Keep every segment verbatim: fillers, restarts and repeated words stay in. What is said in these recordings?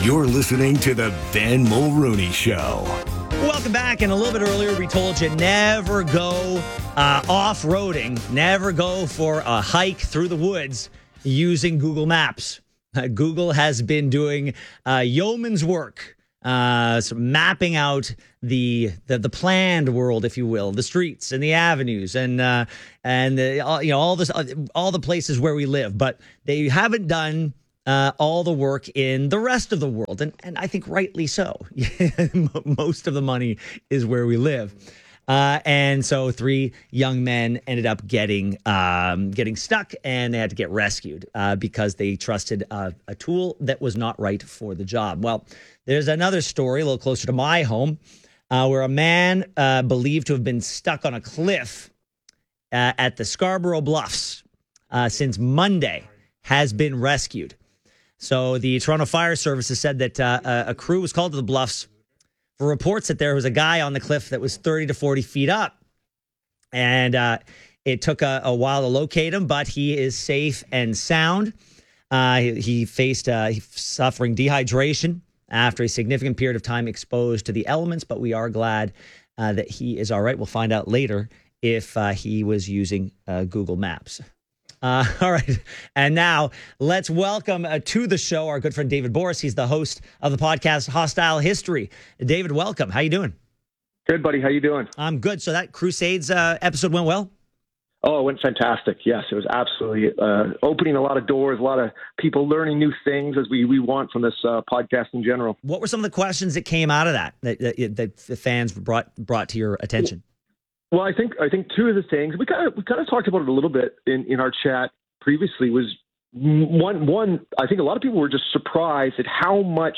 You're listening to the Ben Mulrooney Show. Welcome back. And a little bit earlier, we told you never go uh, off-roading, never go for a hike through the woods using Google Maps. Uh, Google has been doing uh, yeoman's work, uh, so mapping out the, the the planned world, if you will, the streets and the avenues and uh, and the, all, you know all this all the places where we live. But they haven't done Uh, all the work in the rest of the world. And, and I think rightly so. Most of the money is where we live. Uh, and so three young men ended up getting um, getting stuck, and they had to get rescued uh, because they trusted uh, a tool that was not right for the job. Well, there's another story a little closer to my home uh, where a man uh, believed to have been stuck on a cliff uh, at the Scarborough Bluffs uh, since Monday has been rescued. So the Toronto Fire Services said that uh, a crew was called to the Bluffs for reports that there was a guy on the cliff that was thirty to forty feet up. And uh, it took a, a while to locate him, but he is safe and sound. Uh, he, he faced uh, suffering dehydration after a significant period of time exposed to the elements, but we are glad uh, that he is all right. We'll find out later if uh, he was using uh, Google Maps. Uh, all right. And now let's welcome uh, to the show our good friend David Borys. He's the host of the podcast Hostile History. David, welcome. How you doing? Good, buddy. How you doing? I'm good. So that Crusades uh, episode went well? Oh, it went fantastic. Yes, it was absolutely uh, opening a lot of doors, a lot of people learning new things as we, we want from this uh, podcast in general. What were some of the questions that came out of that that, that, that the fans brought brought to your attention? Well, I think I think two of the things we kind of we kind of talked about it a little bit in, in our chat previously was one one I think a lot of people were just surprised at how much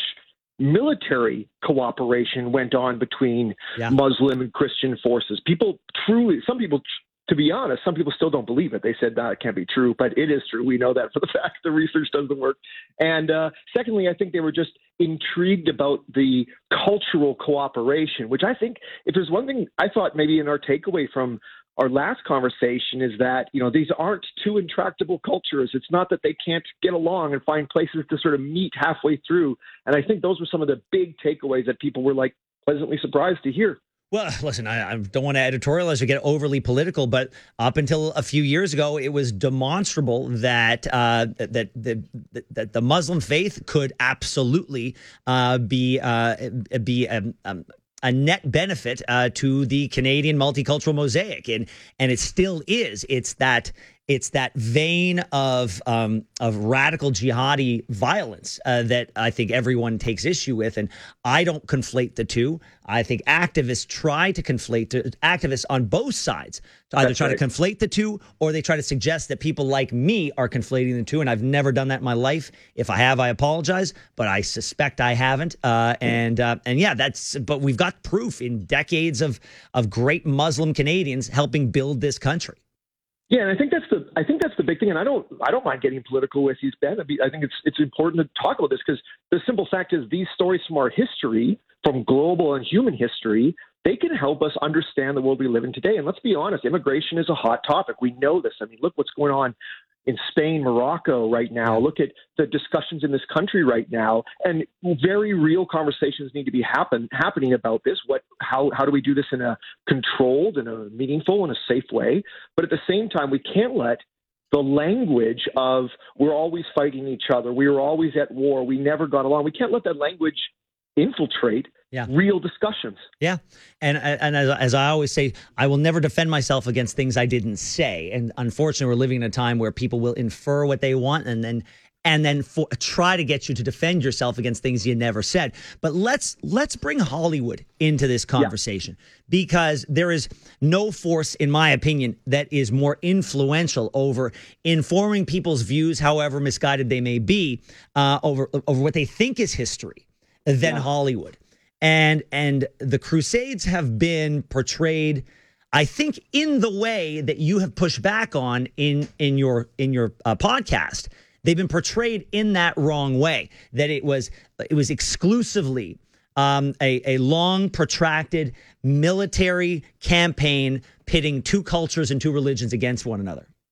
military cooperation went on between yeah. Muslim and Christian forces. People truly, some people, to be honest, some people still don't believe it. They said that it can't be true, but it is true. We know that for the fact the research doesn't work. And uh, secondly, I think they were just intrigued about the cultural cooperation, which I think if there's one thing I thought maybe in our takeaway from our last conversation is that, you know, these aren't two intractable cultures. It's not that they can't get along and find places to sort of meet halfway through. And I think those were some of the big takeaways that people were like pleasantly surprised to hear. Well, listen, I, I don't want to editorialize or get overly political, but up until a few years ago, it was demonstrable that uh, that, that that the Muslim faith could absolutely uh, be uh, be um, um, a net benefit uh, to the Canadian multicultural mosaic, and and it still is. It's that. It's that vein of um, of radical jihadi violence uh, that I think everyone takes issue with, and I don't conflate the two. I think activists try to conflate to, activists on both sides to either That's try right. to conflate the two, or they try to suggest that people like me are conflating the two. And I've never done that in my life. If I have, I apologize, but I suspect I haven't. Uh, and uh, and yeah, that's. But we've got proof in decades of of great Muslim Canadians helping build this country. Yeah, and I think that's the I think that's the big thing, and I don't I don't mind getting political with you, Ben. I think it's it's important to talk about this because the simple fact is these stories from our history, from global and human history, they can help us understand the world we live in today. And let's be honest, immigration is a hot topic. We know this. I mean, look what's going on in Spain, Morocco right now. Look at the discussions in this country right now, and very real conversations need to be happen happening about this. What, how, how do we do this in a controlled and a meaningful and a safe way? But at the same time, we can't let the language of we're always fighting each other, we were always at war, we never got along. We can't let that language infiltrate yeah. real discussions. Yeah. And and as, as I always say, I will never defend myself against things I didn't say. And unfortunately, we're living in a time where people will infer what they want and then and then for, try to get you to defend yourself against things you never said. But let's let's bring Hollywood into this conversation yeah. because there is no force, in my opinion, that is more influential over informing people's views, however misguided they may be, uh, over over what they think is history than yeah. Hollywood. And and the Crusades have been portrayed, I think, in the way that you have pushed back on in in your in your uh, podcast. They've been portrayed in that wrong way, that it was it was exclusively um, a, a long, protracted military campaign pitting two cultures and two religions against one another.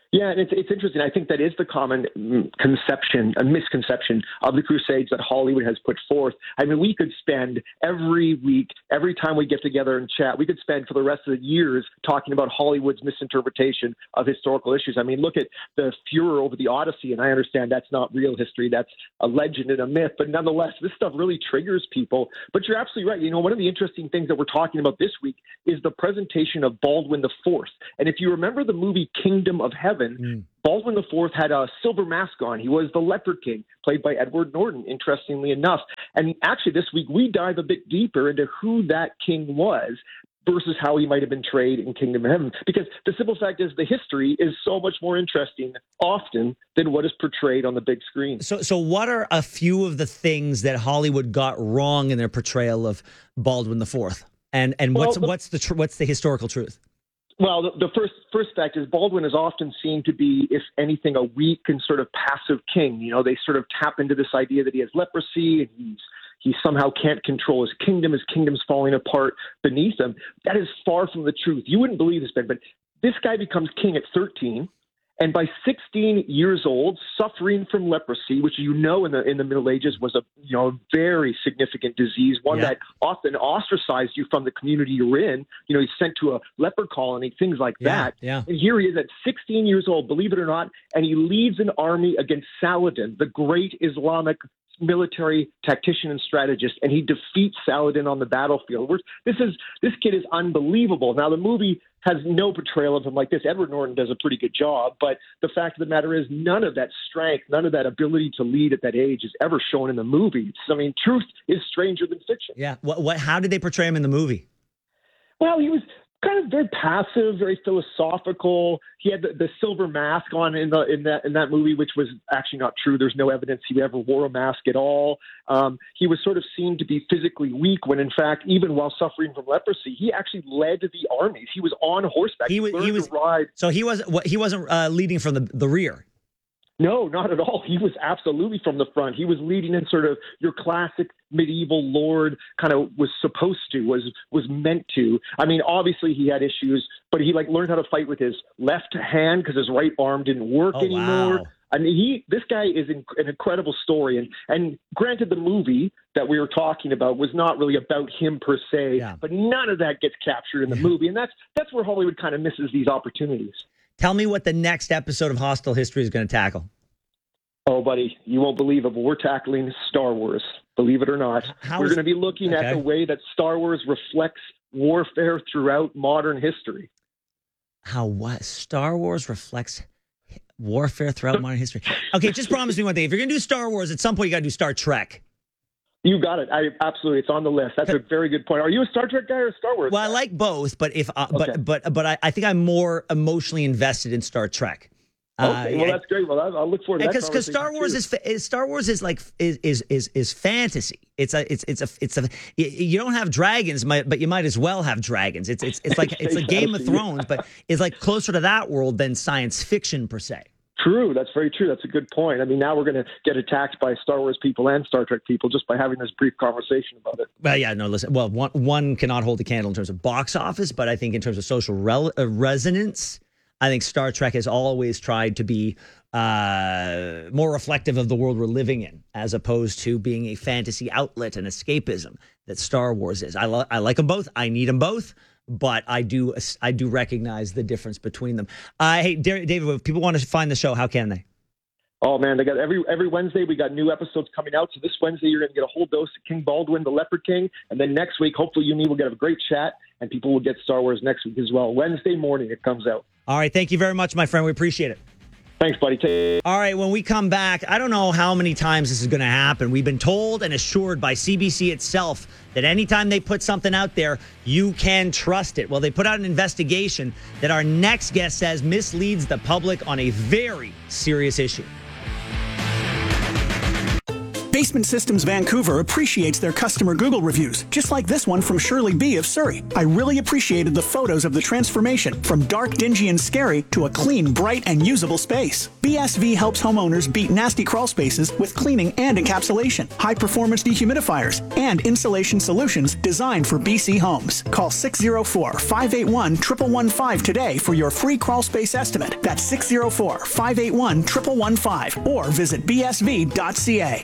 Yeah, and it's it's interesting. I think that is the common conception, a misconception of the Crusades that Hollywood has put forth. I mean, we could spend every week, every time we get together and chat, we could spend for the rest of the years talking about Hollywood's misinterpretation of historical issues. I mean, look at the furor over the Odyssey, and I understand that's not real history, that's a legend and a myth, but nonetheless, this stuff really triggers people. But you're absolutely right. You know, one of the interesting things that we're talking about this week is the presentation of Baldwin the Fourth. And if you remember the movie Kingdom of Heaven, Mm. Baldwin the Fourth had a silver mask on. He was the Leper King, played by Edward Norton, interestingly enough. And actually, this week, we dive a bit deeper into who that king was versus how he might have been portrayed in Kingdom of Heaven. Because the simple fact is the history is so much more interesting often than what is portrayed on the big screen. So, so what are a few of the things that Hollywood got wrong in their portrayal of Baldwin the Fourth? And and Well, what's the- what's the tr- what's the historical truth? Well, the, the first first fact is Baldwin is often seen to be, if anything, a weak and sort of passive king. You know, they sort of tap into this idea that he has leprosy and he's he somehow can't control his kingdom. His kingdom's falling apart beneath him. That is far from the truth. You wouldn't believe this, Ben, but this guy becomes king at thirteen. And by sixteen years old, suffering from leprosy, which you know in the in the Middle Ages was a you know very significant disease, one Yeah. that often ostracized you from the community you're in. You know, he's sent to a leper colony, things like Yeah, that. yeah. And here he is at sixteen years old, believe it or not, and he leads an army against Saladin, the great Islamic military tactician and strategist, and he defeats Saladin on the battlefield. We're, this is this kid is unbelievable. Now the movie has no portrayal of him like this. Edward Norton does a pretty good job, but the fact of the matter is none of that strength, none of that ability to lead at that age is ever shown in the movie. It's, I mean, truth is stranger than fiction. Yeah. What what? How did they portray him in the movie? Well, he was kind of very passive, very philosophical. He had the, the silver mask on in the in that in that movie, which was actually not true. There's no evidence he ever wore a mask at all. Um, he was sort of seen to be physically weak when, in fact, even while suffering from leprosy, he actually led the armies. He was on horseback. He was- learned he was- to ride. So he wasn't what he wasn't uh, leading from the the rear. No, not at all. He was absolutely from the front. He was leading in sort of your classic medieval lord kind of was supposed to, was was meant to. I mean, obviously he had issues, but he like learned how to fight with his left hand because his right arm didn't work Oh, anymore. wow. I mean, he this guy is in, an incredible story, and and granted, the movie that we were talking about was not really about him per se, Yeah. but none of that gets captured in the movie, and that's that's where Hollywood kind of misses these opportunities. Tell me what the next episode of Hostile History is going to tackle. Oh, buddy, you won't believe it, but we're tackling Star Wars, believe it or not. How we're is- going to be looking okay. at the way that Star Wars reflects warfare throughout modern history. How what Star Wars reflects warfare throughout modern history. Okay, just promise me one thing. If you're going to do Star Wars, at some point you got to do Star Trek. You got it. I absolutely. It's on the list. That's a very good point. Are you a Star Trek guy or a Star Wars Well, I guy? like both, but if uh, Okay. but but but I, I think I'm more emotionally invested in Star Trek. Okay, well, Uh, that's great. Well, I- I'll look forward to that. because because Star conversation, Wars too. is, fa- is Star Wars is like is is is, is fantasy. It's a it's it's a it's a y- you don't have dragons, might- but you might as well have dragons. It's it's it's like it's like Game of Fantasy, yeah. Thrones, but it's like closer to that world than science fiction per se. True. That's very true. That's a good point. I mean, now we're going to get attacked by Star Wars people and Star Trek people just by having this brief conversation about it. Well, yeah, no, listen. Well, one one cannot hold a candle in terms of box office, but I think in terms of social rel- uh, resonance, I think Star Trek has always tried to be uh, more reflective of the world we're living in, as opposed to being a fantasy outlet and escapism that Star Wars is. I, lo- I like them both. I need them both, but I do I do recognize the difference between them. Uh, hey, Dar- David, if people want to find the show, how can they? Oh man, they got every every Wednesday we got new episodes coming out. So this Wednesday you're going to get a whole dose of King Baldwin, the Leper King, and then next week hopefully you and me will get a great chat, and people will get Star Wars next week as well. Wednesday morning it comes out. All right, thank you very much, my friend. We appreciate it. Thanks, buddy. Take- All right, when we come back, I don't know how many times this is going to happen. We've been told and assured by C B C itself that anytime they put something out there, you can trust it. Well, they put out an investigation that our next guest says misleads the public on a very serious issue. Basement Systems Vancouver appreciates their customer Google reviews, just like this one from Shirley B. of Surrey. I really appreciated the photos of the transformation from dark, dingy, and scary to a clean, bright, and usable space. B S V helps homeowners beat nasty crawl spaces with cleaning and encapsulation, high-performance dehumidifiers, and insulation solutions designed for B C homes. Call six oh four, five eight one, one one one five today for your free crawl space estimate. That's six oh four, five eight one, one one one five or visit b s v dot c a.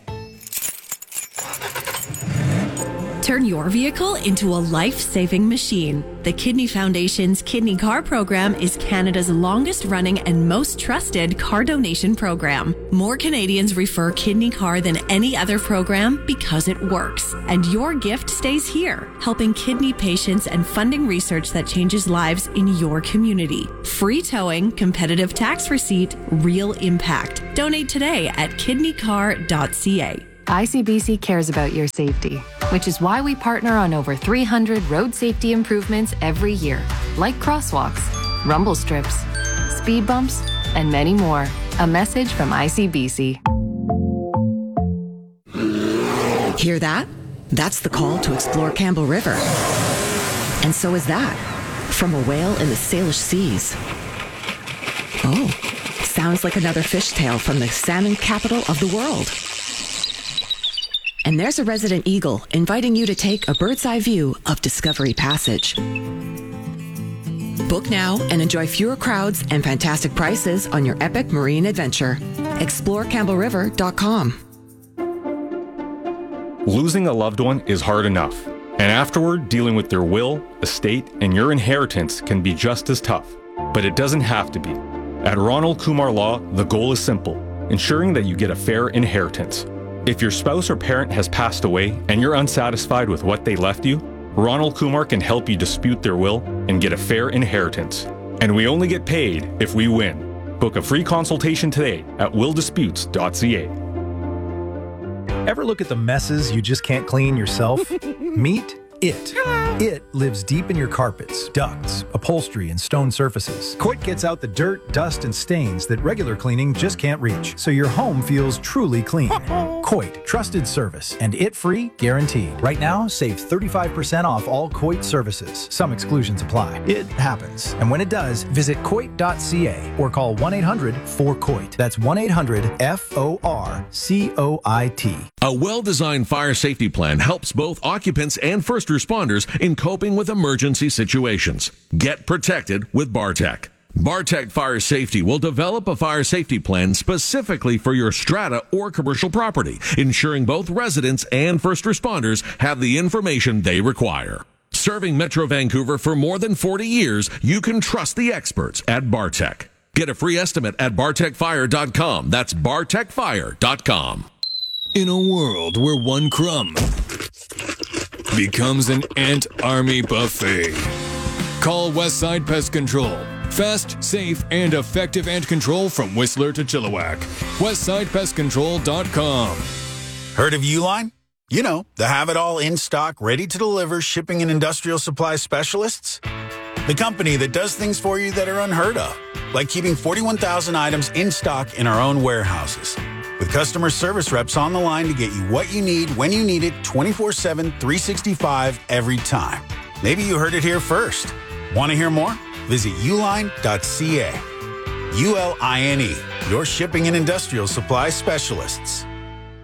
Turn your vehicle into a life-saving machine. The Kidney Foundation's Kidney Car program is Canada's longest-running and most trusted car donation program. More Canadians refer Kidney Car than any other program because it works. And your gift stays here, helping kidney patients and funding research that changes lives in your community. Free towing, competitive tax receipt, real impact. Donate today at kidney car dot c a. I C B C cares about your safety, which is why we partner on over three hundred road safety improvements every year, like crosswalks, rumble strips, speed bumps, and many more. A message from I C B C. Hear that? That's the call to explore Campbell River. And so is that from a whale in the Salish Seas. Oh, sounds like another fishtail from the salmon capital of the world. And there's a resident eagle inviting you to take a bird's eye view of Discovery Passage. Book now and enjoy fewer crowds and fantastic prices on your epic marine adventure. explore campbell river dot com. Losing a loved one is hard enough, and afterward, dealing with their will, estate, and your inheritance can be just as tough. But it doesn't have to be. At Ronald Kumar Law, the goal is simple: ensuring that you get a fair inheritance. If your spouse or parent has passed away and you're unsatisfied with what they left you, Ronald Kumar can help you dispute their will and get a fair inheritance. And we only get paid if we win. Book a free consultation today at will disputes dot c a. Ever look at the messes you just can't clean yourself? Meet It. It lives deep in your carpets, ducts, upholstery, and stone surfaces. Coit gets out the dirt, dust, and stains that regular cleaning just can't reach, so your home feels truly clean. Coit, trusted service, and it-free guaranteed. Right now, save thirty-five percent off all Coit services. Some exclusions apply. It happens. And when it does, visit coit dot c a or call one eight hundred four coit. That's one eight hundred F O R C O I T. A well-designed fire safety plan helps both occupants and first responders in coping with emergency situations. Get protected with Bartec. Bartec Fire Safety will develop a fire safety plan specifically for your strata or commercial property, ensuring both residents and first responders have the information they require. Serving Metro Vancouver for more than forty years, you can trust the experts at Bartec. Get a free estimate at bartec fire dot com. That's bartec fire dot com. In a world where one crumb becomes an ant army buffet, call Westside Pest Control. Fast, safe, and effective ant control from Whistler to Chilliwack. westside pest control dot com. Heard of Uline? You know, the have-it-all in-stock, ready-to-deliver shipping and industrial supply specialists. The company that does things for you that are unheard of, like keeping forty-one thousand items in stock in our own warehouses. With customer service reps on the line to get you what you need when you need it twenty-four seven, three sixty-five every time. Maybe you heard it here first. Want to hear more? Visit uline dot c a. U L I N E, your shipping and industrial supply specialists.